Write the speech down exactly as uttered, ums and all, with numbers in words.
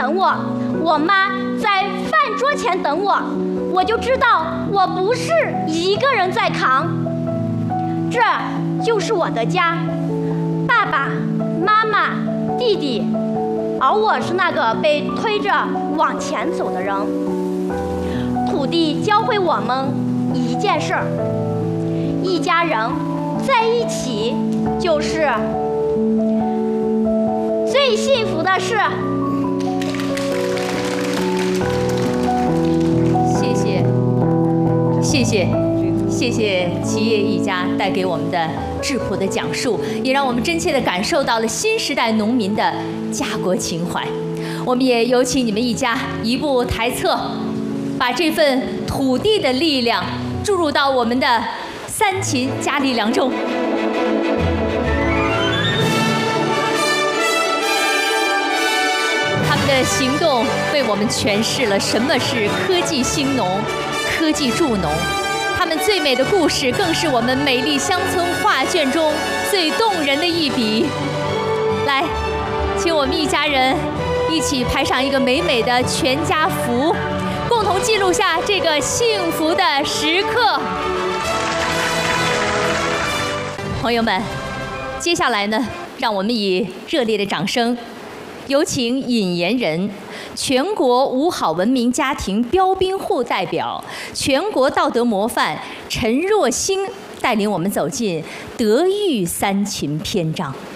等我，我妈在饭桌前等我，我就知道我不是一个人在扛。这就是我的家，爸爸妈妈弟弟，而我是那个被推着往前走的人。土地教会我们一件事儿，一家人在一起就是最幸福的事。 谢谢，谢谢，谢谢齐叶一家带给我们的质朴的讲述，也让我们真切地感受到了新时代农民的家国情怀。我们也有请你们一家移步台侧，把这份土地的力量注入到我们的三秦佳力良中。他们的行动为我们诠释了什么是科技兴农、科技助农。他们最美的故事，更是我们美丽乡村画卷中最动人的一笔。来，请我们一家人一起拍上一个美美的全家福，共同记录下这个幸福的时刻。朋友们，接下来呢，让我们以热烈的掌声，有请引言人、全国五好文明家庭标兵户代表、全国道德模范陈若星带领我们走进德育三秦篇章。